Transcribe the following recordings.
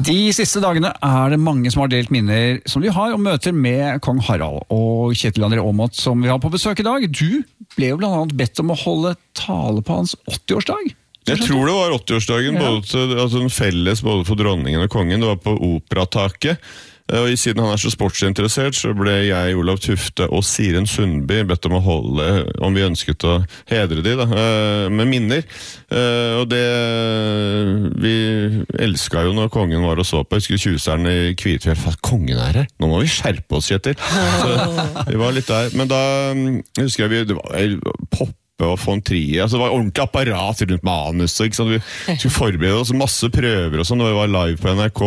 De siste dagene det mange som har delt minner som de har om møter med kong Harald og Kjetil André Aamodt som vi har på besøk i dag. Du ble jo blant annet bedt om å holde tale på hans 80-årsdag. Jeg tror det var 80-årsdagen, altså en felles både for dronningen og kongen. Det var på Operataket. Og siden han så sportsinteressert, så ble jeg, Olav Tufte og Siren Sundby bedt om å holde, om vi ønsket å hedre de da, med minner. Og det, vi elsket jo når kongen var og så på, jeg husker Tjuseren i Kvitfjell, for kongen her, nå må vi skjerpe oss, Kjetil. Så vi var litt der, men da husker jeg, det var poppe og fontrie, altså det var ordentlig apparat rundt manus, ikke sant? Vi skulle forberede oss masse prøver og sånn, og vi var live på NRK,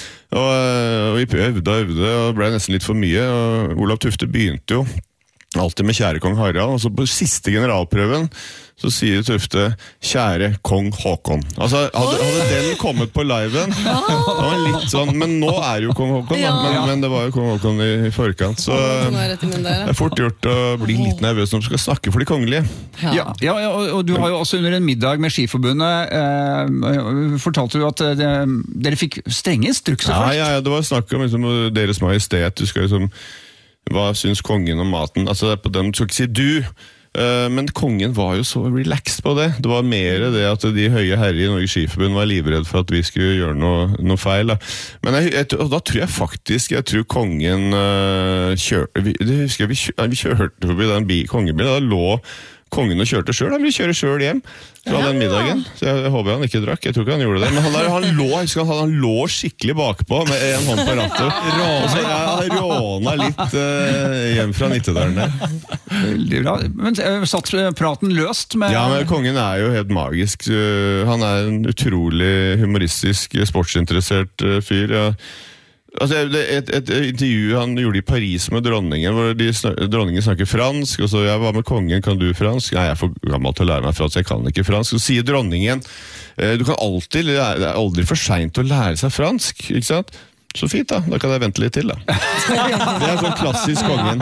og vi øvde, og det ble nesten litt for mye, og Olav Tufte begynte jo alltid med kjære kong Harald, og så på siste generalprøven så sier Tufte kjære kong Håkon. Altså, hadde den kommet på liven, det var litt sånn, men nå jo kong Håkon, men det var jo kong Håkon i forkant, så det fort gjort å bli litt nervøs når du skal snakke for de kongelige. Ja, og du har jo også under en middag med Skiforbundet fortalte du at dere fikk strenge instrukser først. Ja, det var snakk om liksom, Deres Majestet, du skal liksom hva syns kongen om maten? Altså, på den, du skal ikke si du, men kongen var jo så relaxed på det. Det var mer det at de høye herrer i Norges Skiforbund var livredd for at vi skulle gjøre noe feil. Da. Men da tror jeg faktisk, kongen kjørte, det husker jeg, vi kjørte forbi den kongebilen, da lå kongen og kjørte selv, han ville kjøre selv hjem fra den middagen, så jeg håper han ikke drakk, jeg tror ikke han gjorde det, men han lå skikkelig bakpå med en hånd på rattet, så jeg råna litt hjem fra Nittedalene. Veldig bra, men satt praten løst med... Ja, men kongen jo helt magisk, han en utrolig humoristisk, sportsinteressert fyr, ja. Altså, et intervju han gjorde i Paris med dronningen, hvor dronningen snakker fransk, og så jeg var med kongen, kan du fransk? Nei, jeg er for gammel til å lære meg fransk, jeg kan ikke fransk. Så sier dronningen, du kan alltid, det aldri for sent å lære seg fransk, ikke sant? Så fint da kan jeg vente litt til da. Det sånn klassisk kongen.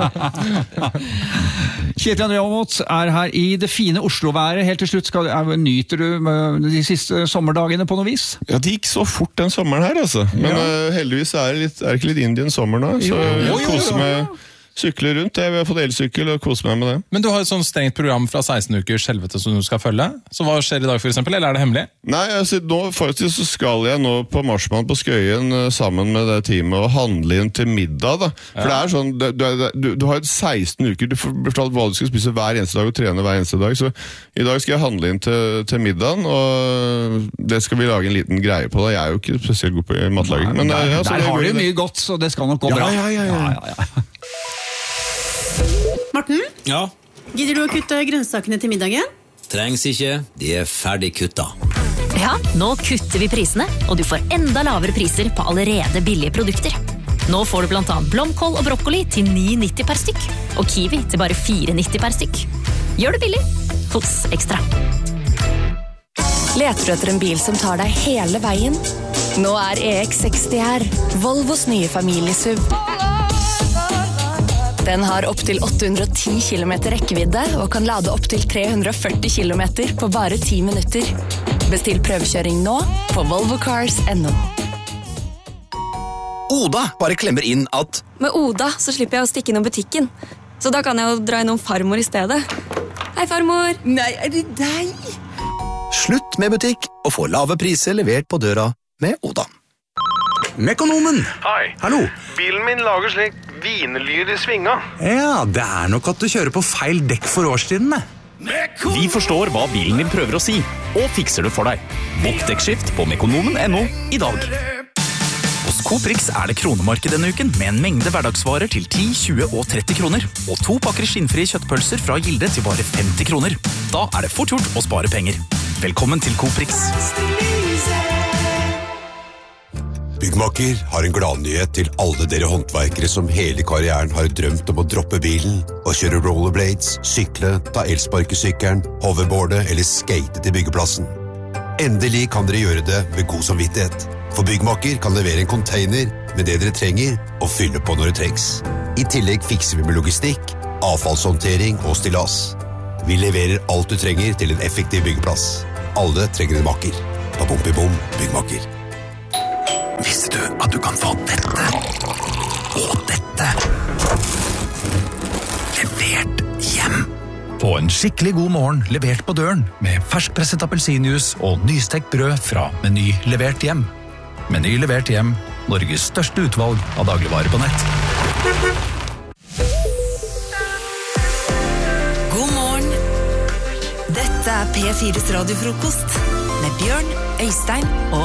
Kjetil André Aamodt her i det fine Oslo-været. Helt til slutt, nyter du de siste sommerdagene på noe vis? Ja, det gikk så fort den sommeren her, altså. Men heldigvis det ikke litt Indian sommer nå, så jeg koser meg. Sykle rundt, jeg har fått elsykkel og kose meg med det. Men du har et sånt strengt program fra 16 ukers helvete som du skal følge. Så hva skjer i dag for eksempel, eller det hemmelig? Nei, altså, nå faktisk så skal jeg nå på Marsmann på Skøyen sammen med det teamet og handle inn til middag da. For det sånn, du har 16 uker, du får fortalt hva du skal spise hver eneste dag og trene hver eneste dag, så i dag skal jeg handle inn til middagen, og det skal vi lage en liten greie på da. Jeg jo ikke spesielt god på matlaging. Men der har du mye godt, så det skal nok gå bra. Ja. Morten? Ja? Gidder du å kutte grønnsakene til middagen? Trengs ikke, de ferdig kutta. Ja, nå kutter vi prisene, og du får enda lavere priser på allerede billige produkter. Nå får du blant annet blomkål og brokkoli til 9,90 per stykk, og kiwi til bare 4,90 per stykk. Gjør det billig hos Ekstra. Leter du etter en bil som tar deg hele veien? Nå EX60 her, Volvos nye familiesuv. Den har opp til 810 km rekkevidde og kan lade opp til 340 km på bare 10 minutter. Bestill prøvekjøring nå på volvocars.no. Oda bare klemmer inn at med Oda så slipper jeg å stikke innom butikken. Så da kan jeg jo dra innom farmor i stedet. Hei, farmor! Nei, det deg? Slutt med butikk og få lave priser levert på døra med Oda. Mekonomen! Hei. Hallo. Bilen min lager slik vinelyd i svinga. Ja, det nok at du kjører på feil dekk for årstidene. Vi forstår hva bilen din prøver å si, og fikser det for deg. Bokk dekkskift på mekonomen.no i dag. Hos Coprix det kronemarked denne uken, med en mengde hverdagsvarer til 10, 20 og 30 kroner, og 2 pakker skinnfrie kjøttpølser fra Gilde til bare 50 kroner. Da det fort gjort å spare penger. Velkommen til Coprix. Byggmaker har en gladnyhet til alle dere håndverkere som hele karrieren har drømt om å droppe bilen og kjøre rollerblades, sykle, ta elsparkesykkelen, hoverboarde eller skate til byggeplassen. Endelig kan dere gjøre det med god samvittighet, for Byggmaker kan levere en container med det dere trenger og fylle på når det trengs. I tillegg fikser vi med logistikk, avfallshåndtering og stillas. Vi leverer alt du trenger til en effektiv byggeplass. Alle trenger en maker. Bom, Byggmaker. Visste få dette og dette levert hjem. Få en skikkelig god morgen levert på døren med ferskpresset appelsinjuice og nystekt brød fra Meny levert hjem. Meny levert hjem, Norges største utvalg av dagligvarer på nett. God morgen. Dette P4s radiofrokost med Bjørn, Øystein og